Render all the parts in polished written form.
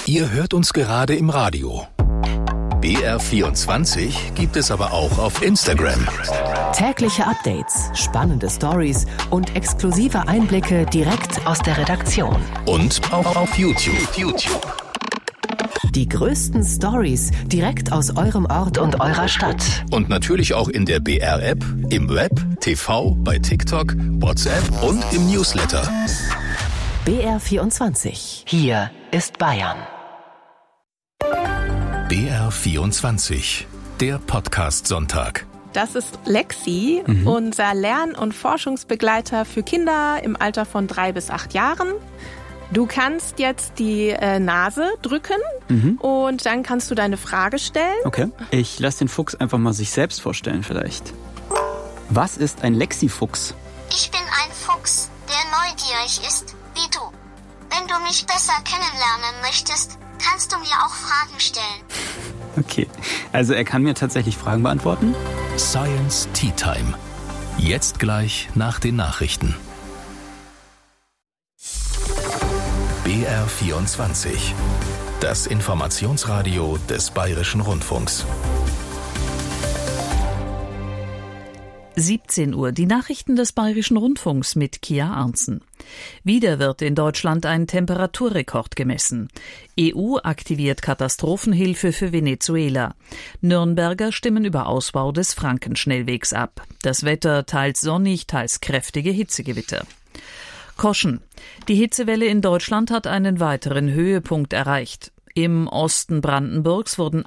Ihr hört uns gerade im Radio. BR24 gibt es aber auch auf Instagram. Tägliche Updates, spannende Stories und exklusive Einblicke direkt aus der Redaktion. Und auch auf YouTube. Die größten Stories direkt aus eurem Ort und eurer Stadt. Und natürlich auch in der BR-App, im Web, TV, bei TikTok, WhatsApp und im Newsletter. BR24. Hier ist Bayern. BR24, der Podcast-Sonntag. Das ist Lexi, unser Lern- und Forschungsbegleiter für Kinder im Alter von 3 bis 8 Jahren. Du kannst jetzt die Nase drücken und dann kannst du deine Frage stellen. Okay, ich lasse den Fuchs einfach mal sich selbst vorstellen vielleicht. Was ist ein Lexi-Fuchs? Ich bin ein Fuchs, der neugierig ist, wie du. Wenn du mich besser kennenlernen möchtest, kannst du mir auch Fragen stellen. Okay, also er kann mir tatsächlich Fragen beantworten? Science Tea Time. Jetzt gleich nach den Nachrichten. BR24. Das Informationsradio des Bayerischen Rundfunks. 17 Uhr, die Nachrichten des Bayerischen Rundfunks mit Kia Arntzen. Wieder wird in Deutschland ein Temperaturrekord gemessen. EU aktiviert Katastrophenhilfe für Venezuela. Nürnberger stimmen über Ausbau des Frankenschnellwegs ab. Das Wetter teils sonnig, teils kräftige Hitzegewitter. Koschen. Die Hitzewelle in Deutschland hat einen weiteren Höhepunkt erreicht. Im Osten Brandenburgs wurden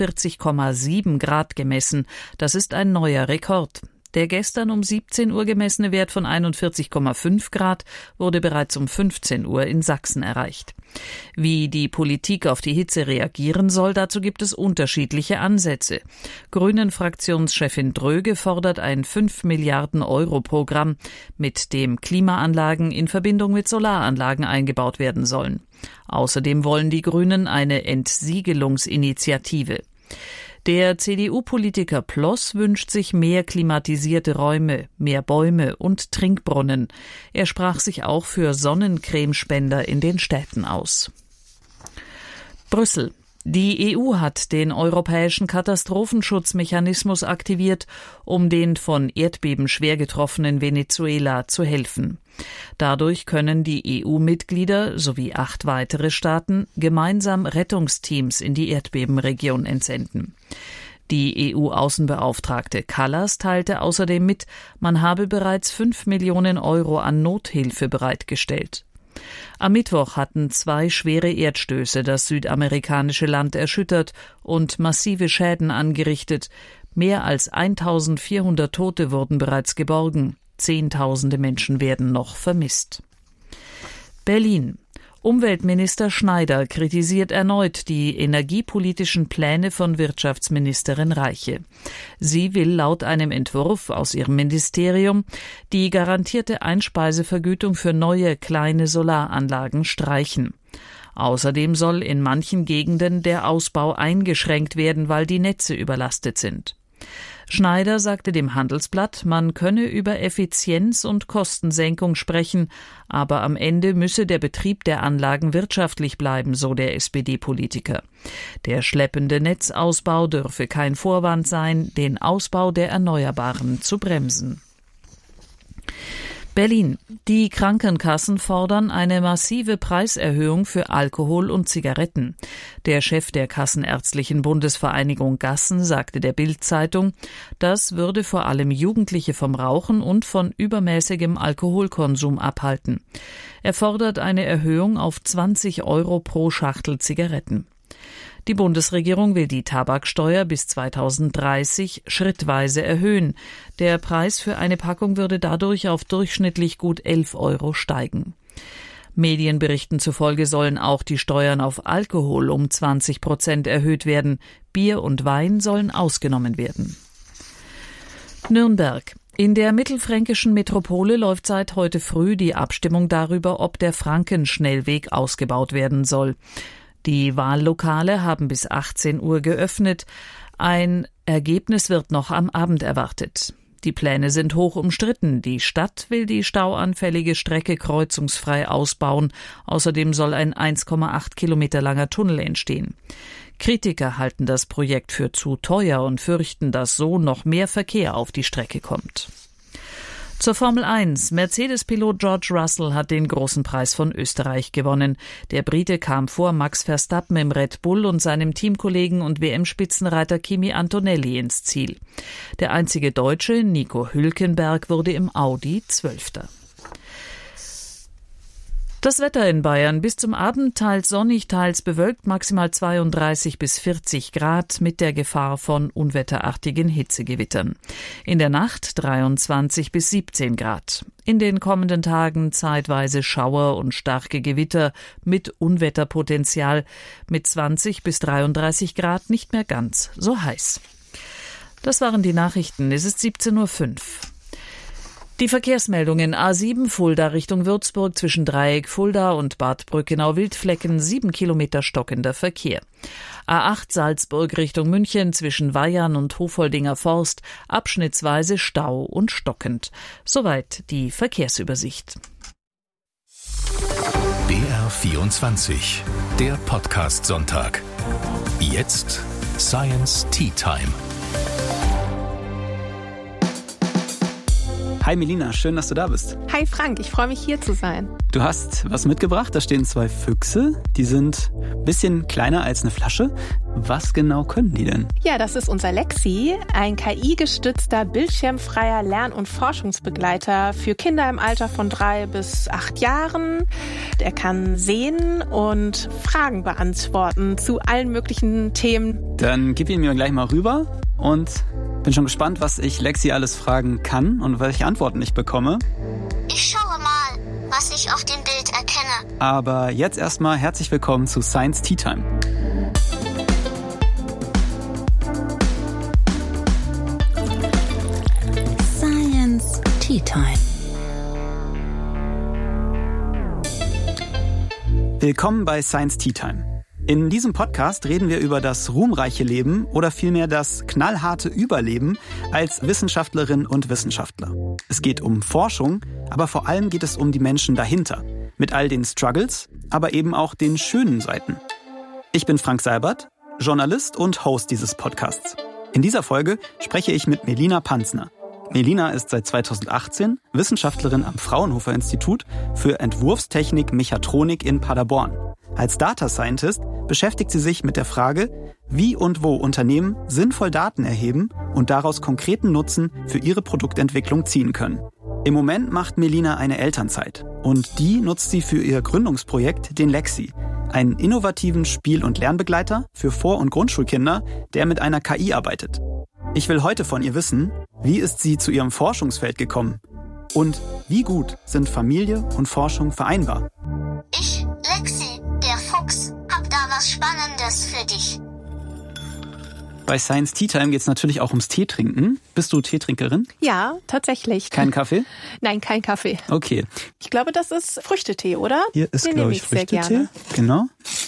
41,7 Grad gemessen. Das ist ein neuer Rekord. Der gestern um 17 Uhr gemessene Wert von 41,5 Grad wurde bereits um 15 Uhr in Sachsen erreicht. Wie die Politik auf die Hitze reagieren soll, dazu gibt es unterschiedliche Ansätze. Grünen-Fraktionschefin Dröge fordert ein 5 Milliarden Euro Programm, mit dem Klimaanlagen in Verbindung mit Solaranlagen eingebaut werden sollen. Außerdem wollen die Grünen eine Entsiegelungsinitiative. Der CDU-Politiker Ploss wünscht sich mehr klimatisierte Räume, mehr Bäume und Trinkbrunnen. Er sprach sich auch für Sonnencremespender in den Städten aus. Brüssel. Die EU hat den europäischen Katastrophenschutzmechanismus aktiviert, um den von Erdbeben schwer getroffenen Venezuela zu helfen. Dadurch können die EU-Mitglieder sowie 8 weitere Staaten gemeinsam Rettungsteams in die Erdbebenregion entsenden. Die EU-Außenbeauftragte Kallas teilte außerdem mit, man habe bereits 5 Millionen Euro an Nothilfe bereitgestellt. Am Mittwoch hatten 2 schwere Erdstöße das südamerikanische Land erschüttert und massive Schäden angerichtet. Mehr als 1400 Tote wurden bereits geborgen. Zehntausende Menschen werden noch vermisst. Berlin. Umweltminister Schneider kritisiert erneut die energiepolitischen Pläne von Wirtschaftsministerin Reiche. Sie will laut einem Entwurf aus ihrem Ministerium die garantierte Einspeisevergütung für neue kleine Solaranlagen streichen. Außerdem soll in manchen Gegenden der Ausbau eingeschränkt werden, weil die Netze überlastet sind. Schneider sagte dem Handelsblatt, man könne über Effizienz und Kostensenkung sprechen, aber am Ende müsse der Betrieb der Anlagen wirtschaftlich bleiben, so der SPD-Politiker. Der schleppende Netzausbau dürfe kein Vorwand sein, den Ausbau der Erneuerbaren zu bremsen. Berlin. Die Krankenkassen fordern eine massive Preiserhöhung für Alkohol und Zigaretten. Der Chef der Kassenärztlichen Bundesvereinigung Gassen sagte der Bild-Zeitung, das würde vor allem Jugendliche vom Rauchen und von übermäßigem Alkoholkonsum abhalten. Er fordert eine Erhöhung auf 20 Euro pro Schachtel Zigaretten. Die Bundesregierung will die Tabaksteuer bis 2030 schrittweise erhöhen. Der Preis für eine Packung würde dadurch auf durchschnittlich gut 11 Euro steigen. Medienberichten zufolge sollen auch die Steuern auf Alkohol um 20% erhöht werden. Bier und Wein sollen ausgenommen werden. Nürnberg. In der mittelfränkischen Metropole läuft seit heute früh die Abstimmung darüber, ob der Frankenschnellweg ausgebaut werden soll. Die Wahllokale haben bis 18 Uhr geöffnet. Ein Ergebnis wird noch am Abend erwartet. Die Pläne sind hoch umstritten. Die Stadt will die stauanfällige Strecke kreuzungsfrei ausbauen. Außerdem soll ein 1,8 Kilometer langer Tunnel entstehen. Kritiker halten das Projekt für zu teuer und fürchten, dass so noch mehr Verkehr auf die Strecke kommt. Zur Formel 1. Mercedes-Pilot George Russell hat den großen Preis von Österreich gewonnen. Der Brite kam vor Max Verstappen im Red Bull und seinem Teamkollegen und WM-Spitzenreiter Kimi Antonelli ins Ziel. Der einzige Deutsche, Nico Hülkenberg, wurde im Audi 12. Das Wetter in Bayern: bis zum Abend teils sonnig, teils bewölkt, maximal 32 bis 40 Grad mit der Gefahr von unwetterartigen Hitzegewittern. In der Nacht 23 bis 17 Grad. In den kommenden Tagen zeitweise Schauer und starke Gewitter mit Unwetterpotenzial, mit 20 bis 33 Grad nicht mehr ganz so heiß. Das waren die Nachrichten. Es ist 17:05 Uhr. Die Verkehrsmeldungen: A7 Fulda Richtung Würzburg zwischen Dreieck Fulda und Bad Brückenau-Wildflecken 7 Kilometer stockender Verkehr. A8 Salzburg Richtung München zwischen Weyern und Hofoldinger Forst abschnittsweise Stau und stockend. Soweit die Verkehrsübersicht. BR24, der Podcast-Sonntag. Jetzt Science Tea Time. Hi Melina, schön, dass du da bist. Hi Frank, ich freue mich, hier zu sein. Du hast was mitgebracht, da stehen 2 Füchse, die sind ein bisschen kleiner als eine Flasche. Was genau können die denn? Ja, das ist unser Lexi, ein KI-gestützter, bildschirmfreier Lern- und Forschungsbegleiter für Kinder im Alter von 3 bis 8 Jahren. Er kann sehen und Fragen beantworten zu allen möglichen Themen. Dann gib ihn mir gleich mal rüber und bin schon gespannt, was ich Lexi alles fragen kann und welche Antworten ich bekomme. Ich schaue mal, was ich auf dem Bild erkenne. Aber jetzt erstmal herzlich willkommen zu Science Tea Time. Science Tea Time. Willkommen bei Science Tea Time. In diesem Podcast reden wir über das ruhmreiche Leben oder vielmehr das knallharte Überleben als Wissenschaftlerin und Wissenschaftler. Es geht um Forschung, aber vor allem geht es um die Menschen dahinter. Mit all den Struggles, aber eben auch den schönen Seiten. Ich bin Frank Seibert, Journalist und Host dieses Podcasts. In dieser Folge spreche ich mit Melina Panzner. Melina ist seit 2018 Wissenschaftlerin am Fraunhofer Institut für Entwurfstechnik Mechatronik in Paderborn. Als Data Scientist beschäftigt sie sich mit der Frage, wie und wo Unternehmen sinnvoll Daten erheben und daraus konkreten Nutzen für ihre Produktentwicklung ziehen können. Im Moment macht Melina eine Elternzeit und die nutzt sie für ihr Gründungsprojekt, den Lexi, einen innovativen Spiel- und Lernbegleiter für Vor- und Grundschulkinder, der mit einer KI arbeitet. Ich will heute von ihr wissen, wie ist sie zu ihrem Forschungsfeld gekommen und wie gut sind Familie und Forschung vereinbar? Ich, Lexi, der Fuchs, hab da was Spannendes für dich. Bei Science Tea Time geht es natürlich auch ums Teetrinken. Bist du Teetrinkerin? Ja, tatsächlich. Kein Kaffee? Nein, kein Kaffee. Okay. Ich glaube, das ist Früchtetee, oder? Hier ist, glaube ich, Früchtetee. Sehr gerne. Genau.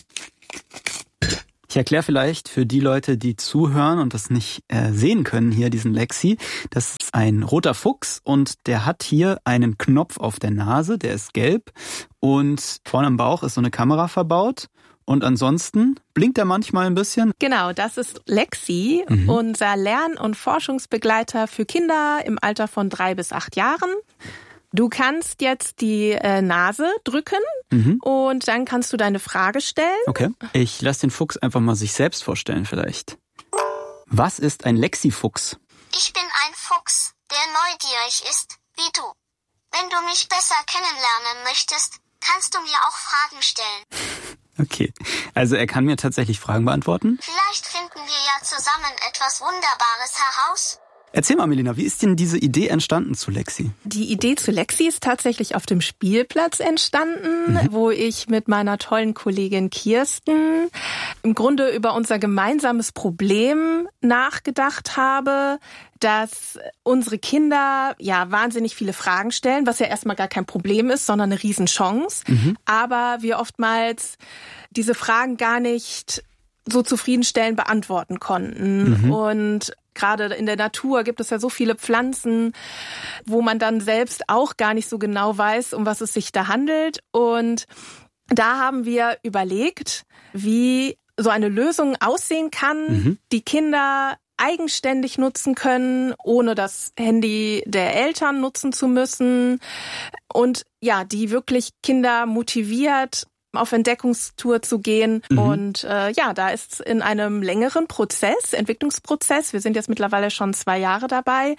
Ich erkläre vielleicht für die Leute, die zuhören und das nicht sehen können, hier diesen Lexi. Das ist ein roter Fuchs und der hat hier einen Knopf auf der Nase, der ist gelb und vorne am Bauch ist so eine Kamera verbaut. Und ansonsten blinkt er manchmal ein bisschen. Genau, das ist Lexi, unser Lern- und Forschungsbegleiter für Kinder im Alter von 3 bis 8 Jahren. Du kannst jetzt die Nase drücken und dann kannst du deine Frage stellen. Okay, ich lasse den Fuchs einfach mal sich selbst vorstellen vielleicht. Was ist ein Lexi-Fuchs? Ich bin ein Fuchs, der neugierig ist, wie du. Wenn du mich besser kennenlernen möchtest, kannst du mir auch Fragen stellen. Okay, also er kann mir tatsächlich Fragen beantworten? Vielleicht finden wir ja zusammen etwas Wunderbares heraus. Erzähl mal, Melina, wie ist denn diese Idee entstanden zu Lexi? Die Idee zu Lexi ist tatsächlich auf dem Spielplatz entstanden, wo ich mit meiner tollen Kollegin Kirsten im Grunde über unser gemeinsames Problem nachgedacht habe, dass unsere Kinder ja wahnsinnig viele Fragen stellen, was ja erstmal gar kein Problem ist, sondern eine Riesenchance. Aber wir oftmals diese Fragen gar nicht so zufriedenstellend beantworten konnten. Und Gerade in der Natur gibt es ja so viele Pflanzen, wo man dann selbst auch gar nicht so genau weiß, um was es sich da handelt. Und da haben wir überlegt, wie so eine Lösung aussehen kann, die Kinder eigenständig nutzen können, ohne das Handy der Eltern nutzen zu müssen. Und ja, die wirklich Kinder motiviert, auf Entdeckungstour zu gehen. Und da ist in einem längeren Entwicklungsprozess, wir sind jetzt mittlerweile schon 2 Jahre dabei,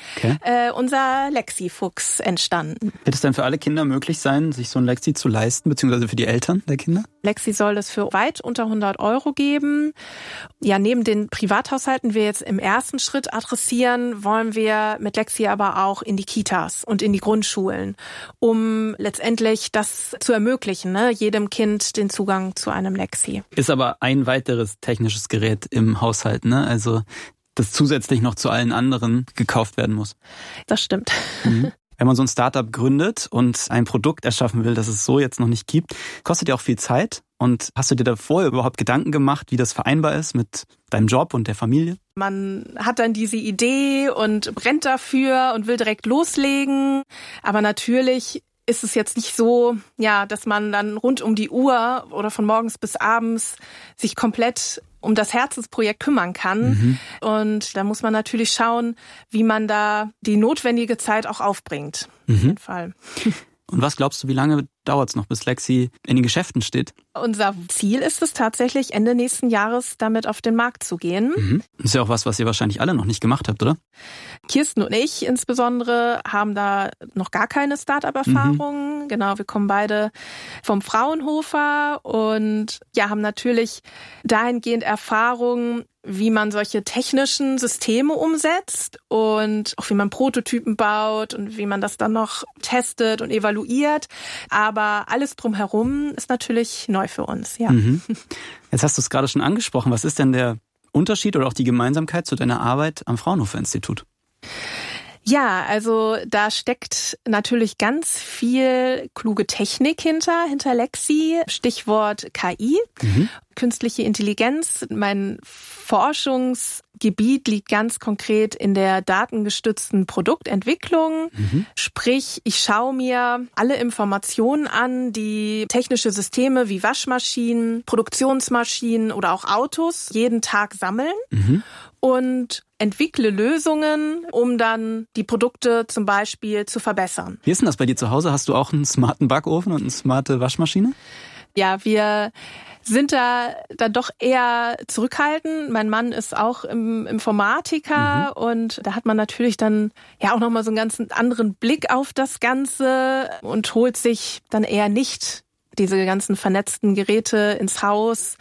unser Lexi-Fuchs entstanden. Wird es dann für alle Kinder möglich sein, sich so ein Lexi zu leisten, beziehungsweise für die Eltern der Kinder? Lexi soll es für weit unter 100 € geben. Ja, neben den Privathaushalten, die wir jetzt im ersten Schritt adressieren, wollen wir mit Lexi aber auch in die Kitas und in die Grundschulen, um letztendlich das zu ermöglichen, ne? Jedem Kind den Zugang zu einem Lexi. Ist aber ein weiteres technisches Gerät im Haushalt, ne? Also das zusätzlich noch zu allen anderen gekauft werden muss. Das stimmt. Wenn man so ein Startup gründet und ein Produkt erschaffen will, das es so jetzt noch nicht gibt, kostet ja auch viel Zeit. Und hast du dir davor überhaupt Gedanken gemacht, wie das vereinbar ist mit deinem Job und der Familie? Man hat dann diese Idee und brennt dafür und will direkt loslegen. Aber natürlich ist es jetzt nicht so, ja, dass man dann rund um die Uhr oder von morgens bis abends sich komplett um das Herzensprojekt kümmern kann. Und da muss man natürlich schauen, wie man da die notwendige Zeit auch aufbringt. Auf jeden Fall. Und was glaubst du, wie lange dauert es noch, bis Lexi in den Geschäften steht? Unser Ziel ist es tatsächlich, Ende nächsten Jahres damit auf den Markt zu gehen. Ist ja auch was ihr wahrscheinlich alle noch nicht gemacht habt, oder? Kirsten und ich insbesondere haben da noch gar keine Start-up-Erfahrung. Genau, wir kommen beide vom Fraunhofer und ja, haben natürlich dahingehend Erfahrung, wie man solche technischen Systeme umsetzt und auch wie man Prototypen baut und wie man das dann noch testet und evaluiert. Aber alles drumherum ist natürlich neu für uns, ja. Jetzt hast du es gerade schon angesprochen. Was ist denn der Unterschied oder auch die Gemeinsamkeit zu deiner Arbeit am Fraunhofer-Institut? Ja, also da steckt natürlich ganz viel kluge Technik hinter Lexi. Stichwort KI, künstliche Intelligenz. Mein Forschungsgebiet liegt ganz konkret in der datengestützten Produktentwicklung. Sprich, ich schaue mir alle Informationen an, die technische Systeme wie Waschmaschinen, Produktionsmaschinen oder auch Autos jeden Tag sammeln. Und entwickle Lösungen, um dann die Produkte zum Beispiel zu verbessern. Wie ist denn das bei dir zu Hause? Hast du auch einen smarten Backofen und eine smarte Waschmaschine? Ja, wir sind da doch eher zurückhaltend. Mein Mann ist auch Informatiker und da hat man natürlich dann ja auch nochmal so einen ganz anderen Blick auf das Ganze und holt sich dann eher nicht diese ganzen vernetzten Geräte ins Haus,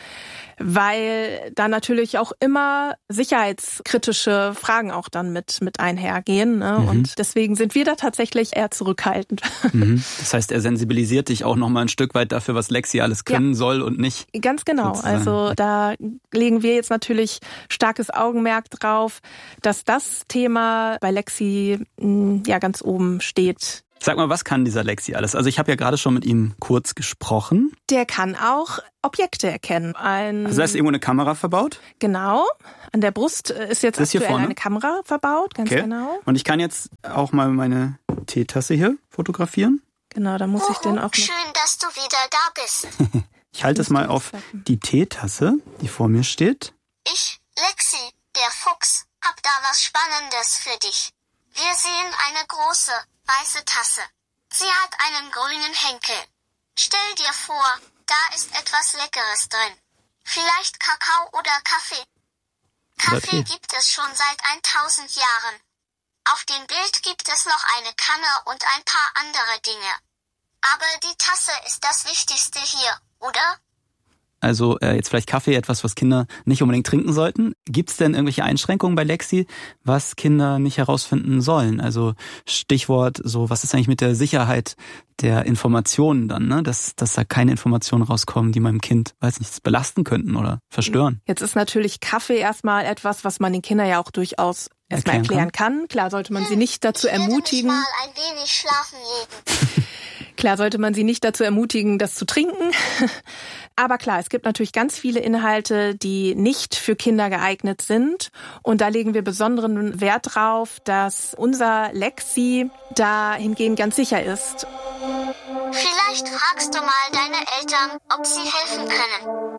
weil da natürlich auch immer sicherheitskritische Fragen auch dann mit einhergehen. Ne? Und deswegen sind wir da tatsächlich eher zurückhaltend. Das heißt, er sensibilisiert dich auch noch mal ein Stück weit dafür, was Lexi alles können soll und nicht. Ganz genau. Sozusagen. Also da legen wir jetzt natürlich starkes Augenmerk drauf, dass das Thema bei Lexi ja ganz oben steht. Sag mal, was kann dieser Lexi alles? Also ich habe ja gerade schon mit ihm kurz gesprochen. Der kann auch Objekte erkennen. Also da ist irgendwo eine Kamera verbaut? Genau. An der Brust ist jetzt aktuell eine Kamera verbaut, ganz genau. Und ich kann jetzt auch mal meine Teetasse hier fotografieren. Genau, da muss ich den auch noch... Schön, dass du wieder da bist. Ich halte es mal auf die Teetasse, die vor mir steht. Ich, Lexi, der Fuchs, hab da was Spannendes für dich. Wir sehen eine große, weiße Tasse. Sie hat einen grünen Henkel. Stell dir vor, da ist etwas Leckeres drin. Vielleicht Kakao oder Kaffee. Kaffee gibt es schon seit 1000 Jahren. Auf dem Bild gibt es noch eine Kanne und ein paar andere Dinge. Aber die Tasse ist das Wichtigste hier, oder? Also jetzt vielleicht Kaffee, etwas, was Kinder nicht unbedingt trinken sollten. Gibt es denn irgendwelche Einschränkungen bei Lexi, was Kinder nicht herausfinden sollen? Also Stichwort, so was ist eigentlich mit der Sicherheit der Informationen dann, ne? Dass da keine Informationen rauskommen, die meinem Kind, weiß nicht, belasten könnten oder verstören. Jetzt ist natürlich Kaffee erstmal etwas, was man den Kindern ja auch durchaus erstmal erklären kann. Klar sollte man sie nicht dazu ermutigen. Ich werde mich mal ein wenig schlafen legen. Klar sollte man sie nicht dazu ermutigen, das zu trinken. Aber klar, es gibt natürlich ganz viele Inhalte, die nicht für Kinder geeignet sind. Und da legen wir besonderen Wert drauf, dass unser Lexi da hingehend ganz sicher ist. Vielleicht fragst du mal deine Eltern, ob sie helfen können.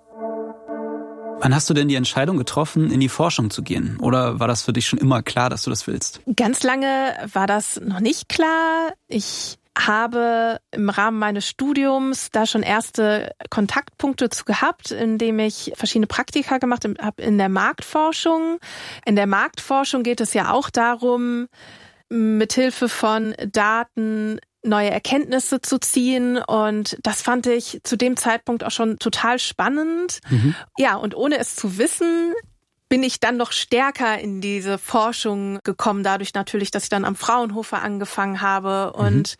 Wann hast du denn die Entscheidung getroffen, in die Forschung zu gehen? Oder war das für dich schon immer klar, dass du das willst? Ganz lange war das noch nicht klar. Ich habe im Rahmen meines Studiums da schon erste Kontaktpunkte zu gehabt, indem ich verschiedene Praktika gemacht habe in der Marktforschung. In der Marktforschung geht es ja auch darum, mithilfe von Daten neue Erkenntnisse zu ziehen, und das fand ich zu dem Zeitpunkt auch schon total spannend. Ja, und ohne es zu wissen, bin ich dann noch stärker in diese Forschung gekommen, dadurch natürlich, dass ich dann am Fraunhofer angefangen habe. Und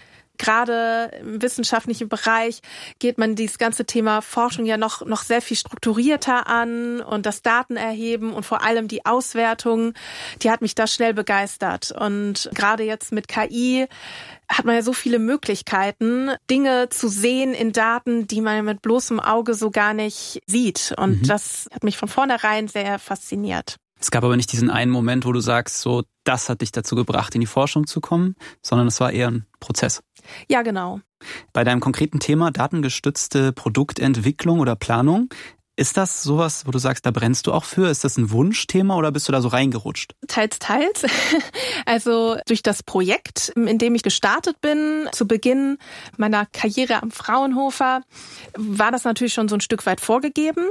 gerade im wissenschaftlichen Bereich geht man dieses ganze Thema Forschung ja noch sehr viel strukturierter an, und das Datenerheben und vor allem die Auswertung, die hat mich da schnell begeistert. Und gerade jetzt mit KI hat man ja so viele Möglichkeiten, Dinge zu sehen in Daten, die man mit bloßem Auge so gar nicht sieht. Und das hat mich von vornherein sehr fasziniert. Es gab aber nicht diesen einen Moment, wo du sagst, so, das hat dich dazu gebracht, in die Forschung zu kommen, sondern es war eher ein Prozess. Ja, genau. Bei deinem konkreten Thema datengestützte Produktentwicklung oder Planung, ist das sowas, wo du sagst, da brennst du auch für? Ist das ein Wunschthema oder bist du da so reingerutscht? Teils, teils. Also durch das Projekt, in dem ich gestartet bin, zu Beginn meiner Karriere am Fraunhofer, war das natürlich schon so ein Stück weit vorgegeben.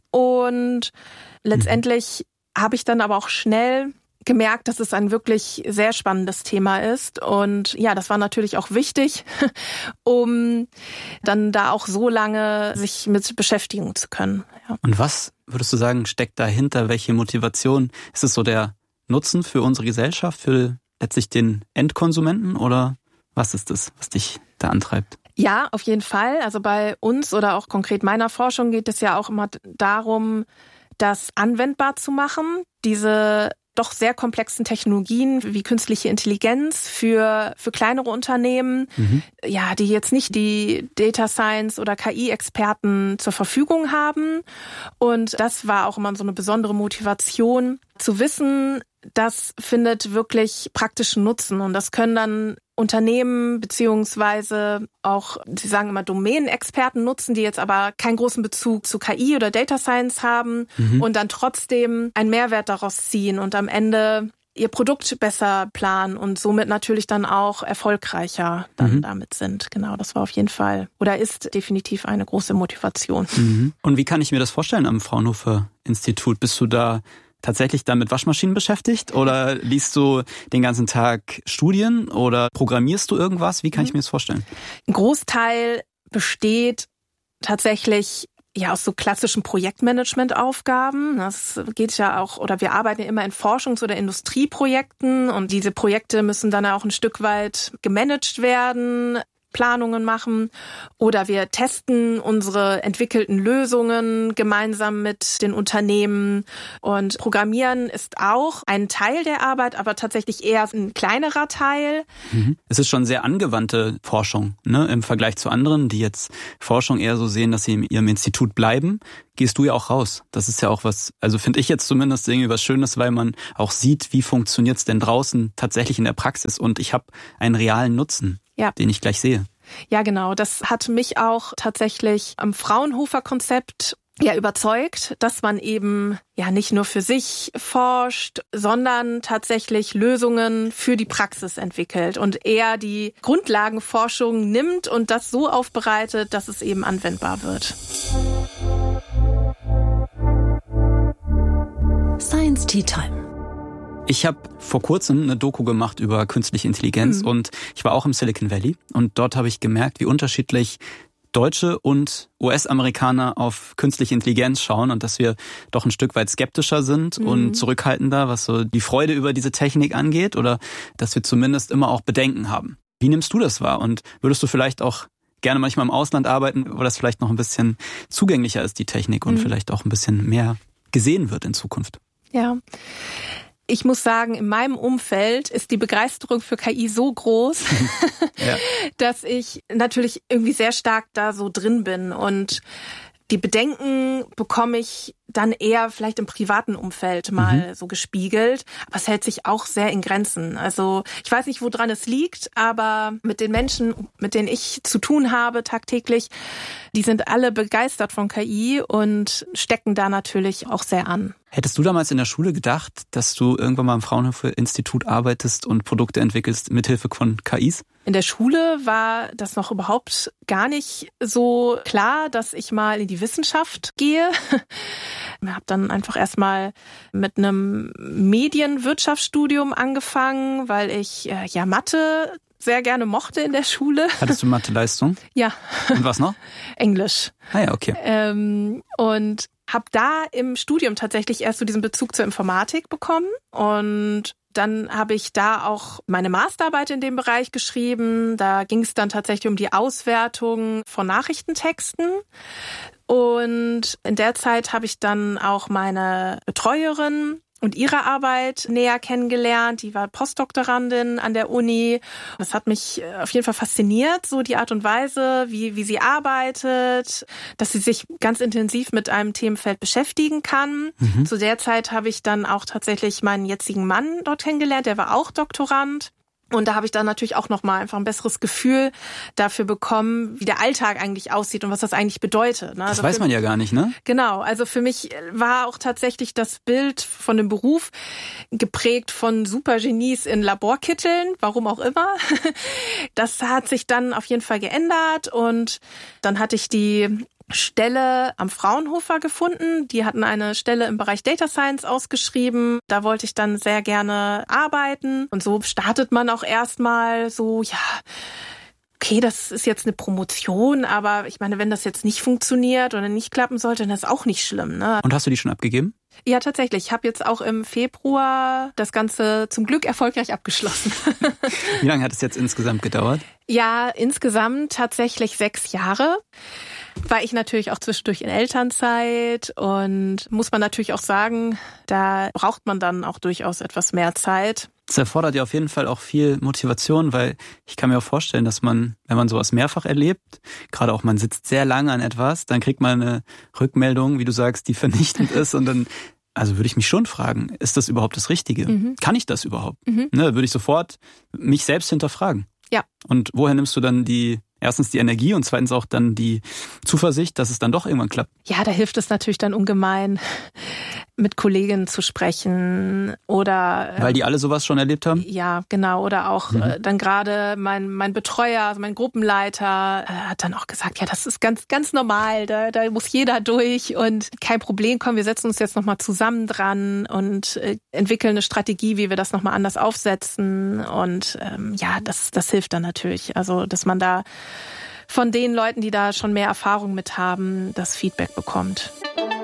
Und letztendlich habe ich dann aber auch schnell gemerkt, dass es ein wirklich sehr spannendes Thema ist. Und ja, das war natürlich auch wichtig, um dann da auch so lange sich mit beschäftigen zu können. Ja. Und was würdest du sagen, steckt dahinter? Welche Motivation? Ist es so der Nutzen für unsere Gesellschaft, für letztlich den Endkonsumenten, oder was ist das, was dich da antreibt? Ja, auf jeden Fall. Also bei uns oder auch konkret meiner Forschung geht es ja auch immer darum, das anwendbar zu machen, diese doch sehr komplexen Technologien wie künstliche Intelligenz für kleinere Unternehmen, ja, die jetzt nicht die Data Science oder KI-Experten zur Verfügung haben. Und das war auch immer so eine besondere Motivation, zu wissen, das findet wirklich praktischen Nutzen. Und das können dann Unternehmen beziehungsweise auch, sie sagen immer, Domänenexperten nutzen, die jetzt aber keinen großen Bezug zu KI oder Data Science haben und dann trotzdem einen Mehrwert daraus ziehen und am Ende ihr Produkt besser planen und somit natürlich dann auch erfolgreicher dann damit sind. Genau, das war auf jeden Fall oder ist definitiv eine große Motivation. Und wie kann ich mir das vorstellen am Fraunhofer Institut? Bist du da tatsächlich dann mit Waschmaschinen beschäftigt oder liest du den ganzen Tag Studien oder programmierst du irgendwas? Wie kann ich mir das vorstellen? Ein Großteil besteht tatsächlich ja aus so klassischen Projektmanagement-Aufgaben. Das geht ja auch, oder wir arbeiten ja immer in Forschungs- oder Industrieprojekten und diese Projekte müssen dann auch ein Stück weit gemanagt werden, Planungen machen oder wir testen unsere entwickelten Lösungen gemeinsam mit den Unternehmen und Programmieren ist auch ein Teil der Arbeit, aber tatsächlich eher ein kleinerer Teil. Es ist schon sehr angewandte Forschung, ne, im Vergleich zu anderen, die jetzt Forschung eher so sehen, dass sie in ihrem Institut bleiben. Gehst du ja auch raus. Das ist ja auch was, also finde ich jetzt zumindest irgendwie was Schönes, weil man auch sieht, wie funktioniert's denn draußen tatsächlich in der Praxis und ich habe einen realen Nutzen, den ich gleich sehe. Ja, genau. Das hat mich auch tatsächlich am Fraunhofer-Konzept ja überzeugt, dass man eben ja nicht nur für sich forscht, sondern tatsächlich Lösungen für die Praxis entwickelt und eher die Grundlagenforschung nimmt und das so aufbereitet, dass es eben anwendbar wird. Science Tea Time. Ich habe vor kurzem eine Doku gemacht über künstliche Intelligenz und ich war auch im Silicon Valley und dort habe ich gemerkt, wie unterschiedlich Deutsche und US-Amerikaner auf künstliche Intelligenz schauen und dass wir doch ein Stück weit skeptischer sind und zurückhaltender, was so die Freude über diese Technik angeht oder dass wir zumindest immer auch Bedenken haben. Wie nimmst du das wahr und würdest du vielleicht auch gerne manchmal im Ausland arbeiten, wo das vielleicht noch ein bisschen zugänglicher ist, die Technik und vielleicht auch ein bisschen mehr gesehen wird in Zukunft? Ja. Ich muss sagen, in meinem Umfeld ist die Begeisterung für KI so groß, ja, dass ich natürlich irgendwie sehr stark da so drin bin. Und die Bedenken bekomme ich dann eher vielleicht im privaten Umfeld mal so gespiegelt. Aber es hält sich auch sehr in Grenzen. Also ich weiß nicht, woran es liegt, aber mit den Menschen, mit denen ich zu tun habe tagtäglich, die sind alle begeistert von KI und stecken da natürlich auch sehr an. Hättest du damals in der Schule gedacht, dass du irgendwann mal im Fraunhofer-Institut arbeitest und Produkte entwickelst mithilfe von KIs? In der Schule war das noch überhaupt gar nicht so klar, dass ich mal in die Wissenschaft gehe. Ich habe dann einfach erstmal mit einem Medienwirtschaftsstudium angefangen, weil ich Mathe sehr gerne mochte in der Schule. Hattest du Mathe-Leistung? Ja. Und was noch? Englisch. Ah ja, okay. Und habe da im Studium tatsächlich erst so diesen Bezug zur Informatik bekommen. Und dann habe ich da auch meine Masterarbeit in dem Bereich geschrieben. Da ging es dann tatsächlich um die Auswertung von Nachrichtentexten. Und in der Zeit habe ich dann auch meine Betreuerin und ihre Arbeit näher kennengelernt. Die war Postdoktorandin an der Uni. Das hat mich auf jeden Fall fasziniert, so die Art und Weise, wie sie arbeitet, dass sie sich ganz intensiv mit einem Themenfeld beschäftigen kann. Zu der Zeit habe ich dann auch tatsächlich meinen jetzigen Mann dort kennengelernt. Der war auch Doktorand. Und da habe ich dann natürlich auch nochmal einfach ein besseres Gefühl dafür bekommen, wie der Alltag eigentlich aussieht und was das eigentlich bedeutet. Ne? Das weiß man ja gar nicht, ne? Genau, also für mich war auch tatsächlich das Bild von dem Beruf geprägt von Supergenies in Laborkitteln, warum auch immer. Das hat sich dann auf jeden Fall geändert und dann hatte ich die Stelle am Fraunhofer gefunden. Die hatten eine Stelle im Bereich Data Science ausgeschrieben. Da wollte ich dann sehr gerne arbeiten. Und so startet man auch erstmal so, okay, das ist jetzt eine Promotion, aber ich meine, wenn das jetzt nicht funktioniert oder nicht klappen sollte, dann ist auch nicht schlimm, ne? Und hast du die schon abgegeben? Ja, tatsächlich. Ich habe jetzt auch im Februar das Ganze zum Glück erfolgreich abgeschlossen. Wie lange hat es jetzt insgesamt gedauert? Ja, insgesamt tatsächlich 6 Jahre. War ich natürlich auch zwischendurch in Elternzeit und muss man natürlich auch sagen, da braucht man dann auch durchaus etwas mehr Zeit. Das erfordert ja auf jeden Fall auch viel Motivation, weil ich kann mir auch vorstellen, dass man, wenn man sowas mehrfach erlebt, gerade auch man sitzt sehr lange an etwas, dann kriegt man eine Rückmeldung, wie du sagst, die vernichtend ist und dann, also würde ich mich schon fragen, ist das überhaupt das Richtige? Kann ich das überhaupt? Ne, würde ich sofort mich selbst hinterfragen. Ja. Und woher nimmst du dann erstens die Energie und zweitens auch dann die Zuversicht, dass es dann doch irgendwann klappt? Ja, da hilft es natürlich dann ungemein, mit Kolleginnen zu sprechen oder... Weil die alle sowas schon erlebt haben? Ja, genau. Oder auch dann gerade mein Betreuer, also mein Gruppenleiter, hat dann auch gesagt, ja, das ist ganz, ganz normal, da muss jeder durch und kein Problem, komm, wir setzen uns jetzt nochmal zusammen dran und entwickeln eine Strategie, wie wir das nochmal anders aufsetzen und das hilft dann natürlich. Also, dass man da von den Leuten, die da schon mehr Erfahrung mit haben, das Feedback bekommt.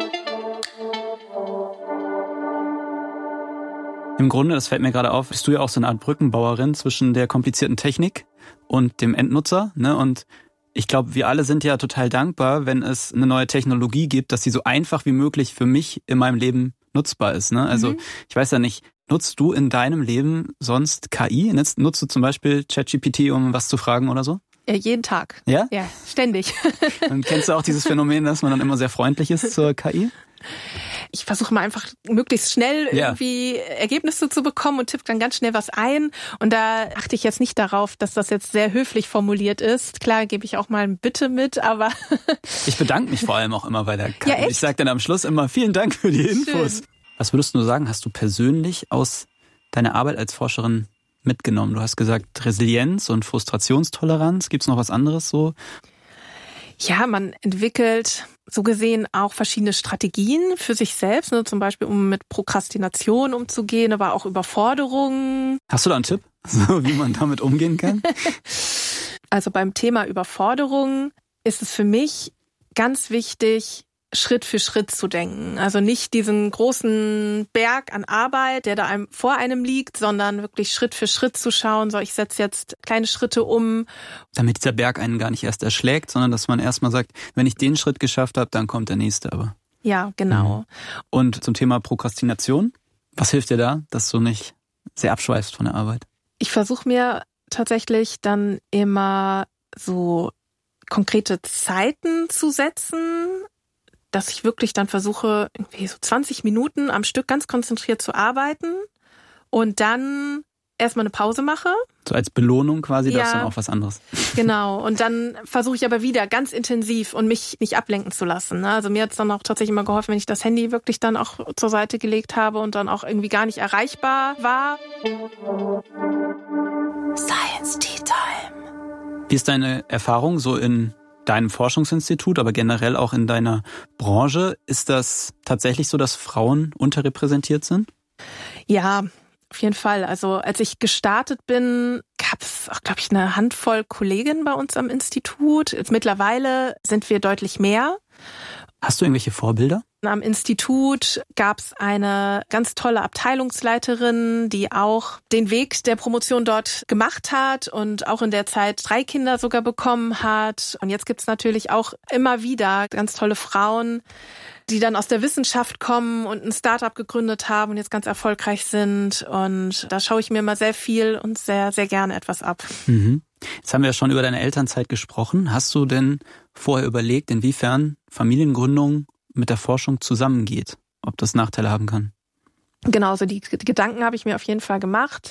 Im Grunde, das fällt mir gerade auf, bist du ja auch so eine Art Brückenbauerin zwischen der komplizierten Technik und dem Endnutzer, ne? Und ich glaube, wir alle sind ja total dankbar, wenn es eine neue Technologie gibt, dass sie so einfach wie möglich für mich in meinem Leben nutzbar ist, ne? Also ich weiß ja nicht, nutzt du in deinem Leben sonst KI? Nutzt du zum Beispiel ChatGPT, um was zu fragen oder so? Ja, jeden Tag. Ja? Ja, ständig. Und kennst du auch dieses Phänomen, dass man dann immer sehr freundlich ist zur KI? Ich versuche mal einfach möglichst schnell irgendwie Ergebnisse zu bekommen und tippe dann ganz schnell was ein. Und da achte ich jetzt nicht darauf, dass das jetzt sehr höflich formuliert ist. Klar gebe ich auch mal ein Bitte mit, aber... Ich bedanke mich vor allem auch immer bei der KI. Ja, echt? Ich sage dann am Schluss immer vielen Dank für die Infos. Schön. Was würdest du sagen, hast du persönlich aus deiner Arbeit als Forscherin mitgenommen? Du hast gesagt Resilienz und Frustrationstoleranz. Gibt es noch was anderes so? Ja, man entwickelt so gesehen auch verschiedene Strategien für sich selbst, ne? Zum Beispiel um mit Prokrastination umzugehen, aber auch Überforderungen. Hast du da einen Tipp, so wie man damit umgehen kann? Also beim Thema Überforderung ist es für mich ganz wichtig, Schritt für Schritt zu denken. Also nicht diesen großen Berg an Arbeit, der da vor einem liegt, sondern wirklich Schritt für Schritt zu schauen, so ich setze jetzt kleine Schritte um. Damit dieser Berg einen gar nicht erst erschlägt, sondern dass man erstmal sagt, wenn ich den Schritt geschafft habe, dann kommt der nächste aber. Ja, genau. Und zum Thema Prokrastination, Was hilft dir da, dass du nicht sehr abschweifst von der Arbeit? Ich versuche mir tatsächlich dann immer so konkrete Zeiten zu setzen, dass ich wirklich dann versuche, irgendwie so 20 Minuten am Stück ganz konzentriert zu arbeiten und dann erstmal eine Pause mache. So als Belohnung quasi, darfst du dann auch was anderes. Genau, und dann versuche ich aber wieder ganz intensiv und mich nicht ablenken zu lassen. Also mir hat es dann auch tatsächlich immer geholfen, wenn ich das Handy wirklich dann auch zur Seite gelegt habe und dann auch irgendwie gar nicht erreichbar war. Science Tea Time. Wie ist deine Erfahrung so in deinem Forschungsinstitut, aber generell auch in deiner Branche? Ist das tatsächlich so, dass Frauen unterrepräsentiert sind? Ja, auf jeden Fall. Also als ich gestartet bin, gab es auch, glaube ich, eine Handvoll Kolleginnen bei uns am Institut. Jetzt mittlerweile sind wir deutlich mehr. Hast du irgendwelche Vorbilder? Am Institut gab es eine ganz tolle Abteilungsleiterin, die auch den Weg der Promotion dort gemacht hat und auch in der Zeit 3 Kinder sogar bekommen hat. Und jetzt gibt es natürlich auch immer wieder ganz tolle Frauen, die dann aus der Wissenschaft kommen und ein Startup gegründet haben und jetzt ganz erfolgreich sind. Und da schaue ich mir immer sehr viel und sehr, sehr gerne etwas ab. Mhm. Jetzt haben wir ja schon über deine Elternzeit gesprochen. Hast du denn vorher überlegt, inwiefern Familiengründung mit der Forschung zusammengeht? Ob das Nachteile haben kann? Genau, so die Gedanken habe ich mir auf jeden Fall gemacht.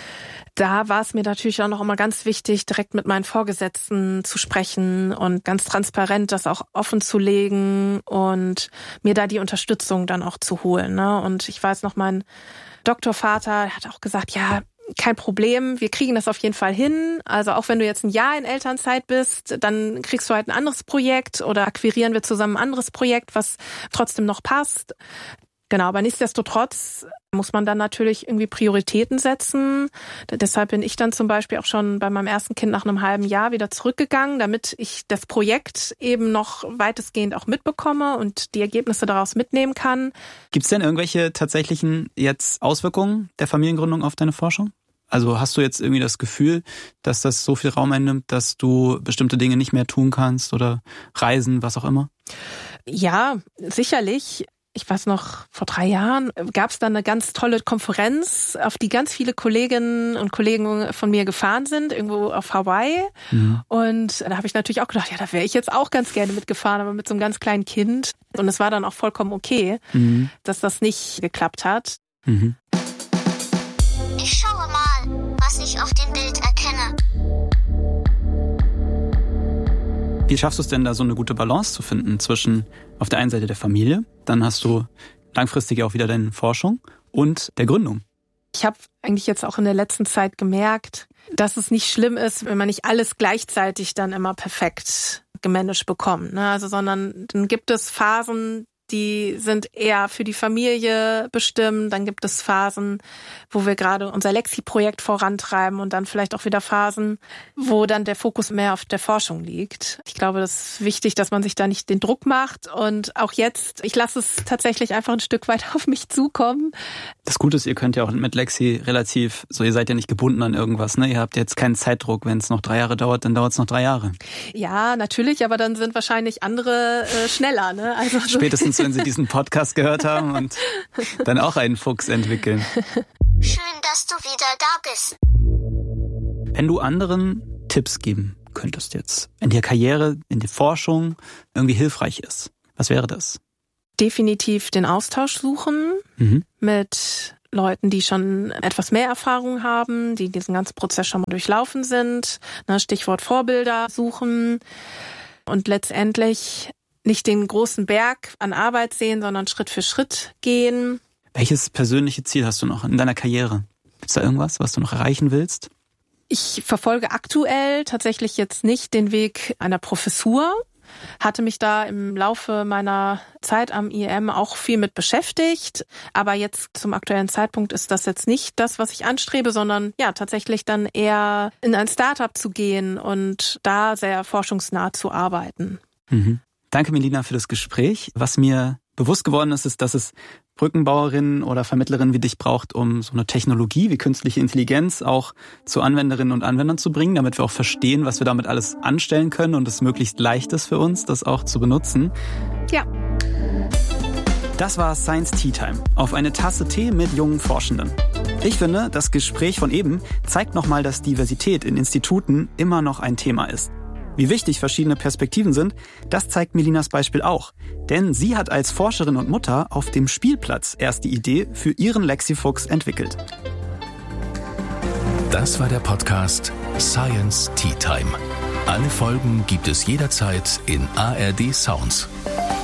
Da war es mir natürlich auch noch immer ganz wichtig, direkt mit meinen Vorgesetzten zu sprechen und ganz transparent das auch offen zu legen und mir da die Unterstützung dann auch zu holen. Ne? Und ich weiß noch, mein Doktorvater hat auch gesagt, ja, kein Problem, wir kriegen das auf jeden Fall hin. Also auch wenn du jetzt ein Jahr in Elternzeit bist, dann kriegst du halt ein anderes Projekt oder akquirieren wir zusammen ein anderes Projekt, was trotzdem noch passt. Genau, aber nichtsdestotrotz muss man dann natürlich irgendwie Prioritäten setzen. Deshalb bin ich dann zum Beispiel auch schon bei meinem ersten Kind nach einem halben Jahr wieder zurückgegangen, damit ich das Projekt eben noch weitestgehend auch mitbekomme und die Ergebnisse daraus mitnehmen kann. Gibt es denn irgendwelche tatsächlichen jetzt Auswirkungen der Familiengründung auf deine Forschung? Also hast du jetzt irgendwie das Gefühl, dass das so viel Raum einnimmt, dass du bestimmte Dinge nicht mehr tun kannst oder reisen, was auch immer? Ja, sicherlich. Ich weiß noch, vor 3 Jahren gab es dann eine ganz tolle Konferenz, auf die ganz viele Kolleginnen und Kollegen von mir gefahren sind, irgendwo auf Hawaii. Mhm. Und da habe ich natürlich auch gedacht, ja, da wäre ich jetzt auch ganz gerne mitgefahren, aber mit so einem ganz kleinen Kind. Und es war dann auch vollkommen okay, dass das nicht geklappt hat. Mhm. Ich schaue mal, was ich auf dem Bild erkenne. Wie schaffst du es denn da, so eine gute Balance zu finden zwischen auf der einen Seite der Familie, dann hast du langfristig auch wieder deine Forschung und der Gründung? Ich habe eigentlich jetzt auch in der letzten Zeit gemerkt, dass es nicht schlimm ist, wenn man nicht alles gleichzeitig dann immer perfekt gemanagt bekommt, ne? Also, sondern dann gibt es Phasen, die sind eher für die Familie bestimmt. Dann gibt es Phasen, wo wir gerade unser Lexi-Projekt vorantreiben und dann vielleicht auch wieder Phasen, wo dann der Fokus mehr auf der Forschung liegt. Ich glaube, das ist wichtig, dass man sich da nicht den Druck macht. Und auch jetzt, ich lasse es tatsächlich einfach ein Stück weit auf mich zukommen. Das Gute ist, ihr könnt ja auch mit Lexi relativ, so ihr seid ja nicht gebunden an irgendwas, ne? Ihr habt jetzt keinen Zeitdruck. Wenn es noch 3 Jahre dauert, dann dauert es noch 3 Jahre. Ja, natürlich, aber dann sind wahrscheinlich andere schneller, ne? Also spätestens, wenn sie diesen Podcast gehört haben und dann auch einen Fuchs entwickeln. Schön, dass du wieder da bist. Wenn du anderen Tipps geben könntest jetzt, in der Karriere, in der Forschung irgendwie hilfreich ist, was wäre das? Definitiv den Austausch suchen mit Leuten, die schon etwas mehr Erfahrung haben, die diesen ganzen Prozess schon mal durchlaufen sind. Stichwort Vorbilder suchen und letztendlich nicht den großen Berg an Arbeit sehen, sondern Schritt für Schritt gehen. Welches persönliche Ziel hast du noch in deiner Karriere? Gibt es da irgendwas, was du noch erreichen willst? Ich verfolge aktuell tatsächlich jetzt nicht den Weg einer Professur. Hatte mich da im Laufe meiner Zeit am IEM auch viel mit beschäftigt. Aber jetzt zum aktuellen Zeitpunkt ist das jetzt nicht das, was ich anstrebe, sondern ja, tatsächlich dann eher in ein Startup zu gehen und da sehr forschungsnah zu arbeiten. Mhm. Danke, Melina, für das Gespräch. Was mir bewusst geworden ist, ist, dass es Brückenbauerinnen oder Vermittlerinnen wie dich braucht, um so eine Technologie wie künstliche Intelligenz auch zu Anwenderinnen und Anwendern zu bringen, damit wir auch verstehen, was wir damit alles anstellen können und es möglichst leicht ist für uns, das auch zu benutzen. Ja. Das war Science Tea Time, auf eine Tasse Tee mit jungen Forschenden. Ich finde, das Gespräch von eben zeigt nochmal, dass Diversität in Instituten immer noch ein Thema ist. Wie wichtig verschiedene Perspektiven sind, das zeigt Melinas Beispiel auch. Denn sie hat als Forscherin und Mutter auf dem Spielplatz erst die Idee für ihren Lexifuchs entwickelt. Das war der Podcast Science Tea Time. Alle Folgen gibt es jederzeit in ARD Sounds.